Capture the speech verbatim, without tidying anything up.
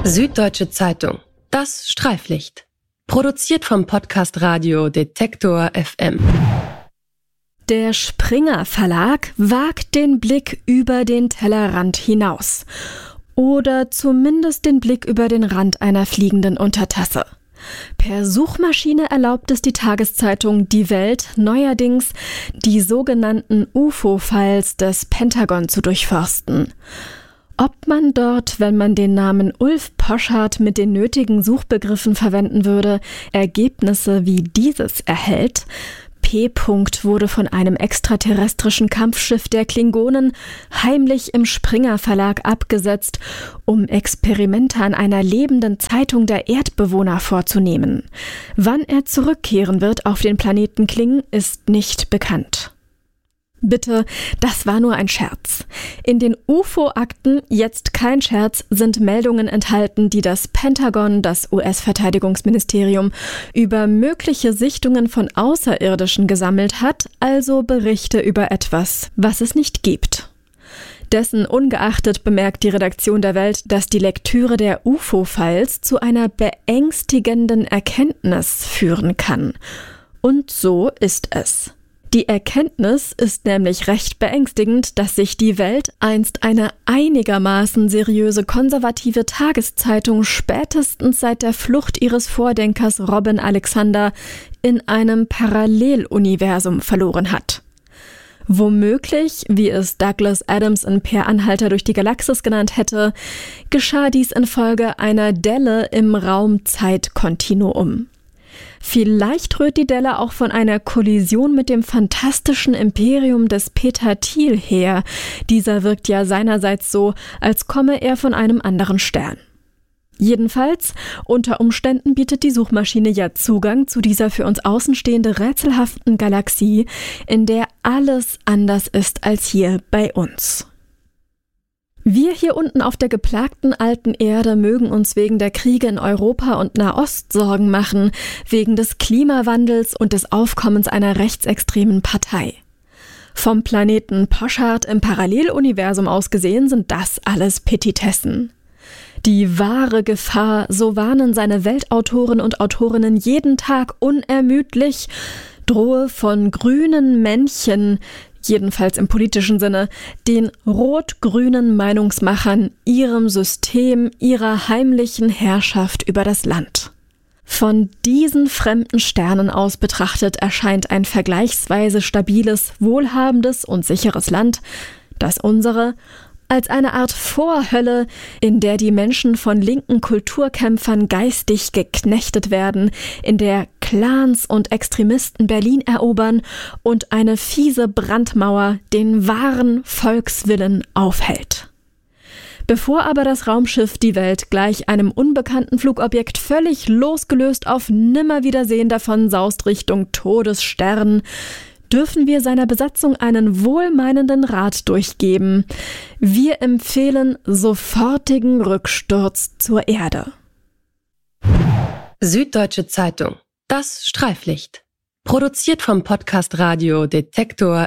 Süddeutsche Zeitung. Das Streiflicht. Produziert vom Podcast Radio Detektor F M. Der Springer Verlag wagt den Blick über den Tellerrand hinaus. Oder zumindest den Blick über den Rand einer fliegenden Untertasse. Per Suchmaschine erlaubt es die Tageszeitung Die Welt neuerdings, die sogenannten U F O-Files des Pentagon zu durchforsten. Ob man dort, wenn man den Namen Ulf Poschardt mit den nötigen Suchbegriffen verwenden würde, Ergebnisse wie dieses erhält? P. wurde von einem extraterrestrischen Kampfschiff der Klingonen heimlich im Springer Verlag abgesetzt, um Experimente an einer lebenden Zeitung der Erdbewohner vorzunehmen. Wann er zurückkehren wird auf den Planeten Kling, ist nicht bekannt. Bitte, das war nur ein Scherz. In den U F O-Akten, jetzt kein Scherz, sind Meldungen enthalten, die das Pentagon, das U S-Verteidigungsministerium, über mögliche Sichtungen von Außerirdischen gesammelt hat, also Berichte über etwas, was es nicht gibt. Dessen ungeachtet bemerkt die Redaktion der Welt, dass die Lektüre der U F O-Files zu einer beängstigenden Erkenntnis führen kann. Und so ist es. Die Erkenntnis ist nämlich recht beängstigend, dass sich die Welt, einst eine einigermaßen seriöse konservative Tageszeitung, spätestens seit der Flucht ihres Vordenkers Robin Alexander in einem Paralleluniversum verloren hat. Womöglich, wie es Douglas Adams in Per Anhalter durch die Galaxis genannt hätte, geschah dies infolge einer Delle im Raum-Zeit-Kontinuum. Vielleicht rührt die Delle auch von einer Kollision mit dem fantastischen Imperium des Peter Thiel her. Dieser wirkt ja seinerseits so, als komme er von einem anderen Stern. Jedenfalls, unter Umständen bietet die Suchmaschine ja Zugang zu dieser für uns außenstehende rätselhaften Galaxie, in der alles anders ist als hier bei uns. Wir hier unten auf der geplagten alten Erde mögen uns wegen der Kriege in Europa und Nahost Sorgen machen, wegen des Klimawandels und des Aufkommens einer rechtsextremen Partei. Vom Planeten Poschardt im Paralleluniversum aus gesehen sind das alles Petitessen. Die wahre Gefahr, so warnen seine Weltautoren und Autorinnen jeden Tag unermüdlich, drohe von grünen Männchen, jedenfalls im politischen Sinne, den rot-grünen Meinungsmachern, ihrem System, ihrer heimlichen Herrschaft über das Land. Von diesen fremden Sternen aus betrachtet erscheint ein vergleichsweise stabiles, wohlhabendes und sicheres Land, das unsere, als eine Art Vorhölle, in der die Menschen von linken Kulturkämpfern geistig geknechtet werden, in der Clans und Extremisten Berlin erobern und eine fiese Brandmauer den wahren Volkswillen aufhält. Bevor aber das Raumschiff Die Welt gleich einem unbekannten Flugobjekt völlig losgelöst auf Nimmerwiedersehen davon saust Richtung Todesstern, dürfen wir seiner Besatzung einen wohlmeinenden Rat durchgeben. Wir empfehlen sofortigen Rücksturz zur Erde. Süddeutsche Zeitung. Das Streiflicht. Produziert vom Podcast Radio Detektor